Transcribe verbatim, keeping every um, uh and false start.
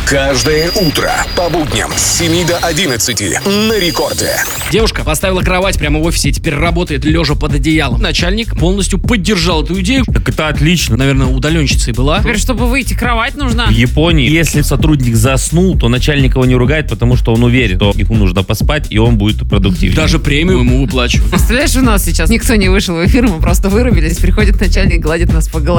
Каждое утро по будням с семи до одиннадцати на Рекорде. Девушка поставила кровать прямо в офисе и теперь работает лежа под одеялом. Начальник полностью поддержал эту идею. Так это отлично. Наверное, удаленщицей была. Теперь, чтобы выйти, кровать нужна. В Японии, если сотрудник заснул, то начальник его не ругает, потому что он уверен, что ему нужно поспать, и он будет продуктивнее. Даже премию ему выплачивают. Представляешь, у нас сейчас никто не вышел в эфир, мы просто вырубились, приходит начальник, гладит нас по голове.